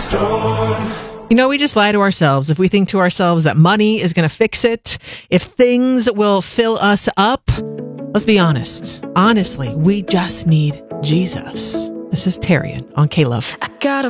You know, we just lie to ourselves if we think to ourselves that money is going to fix it, if things will fill us up. Let's be honest. Honestly, we just need Jesus. This is Tarian on K-Love. I got a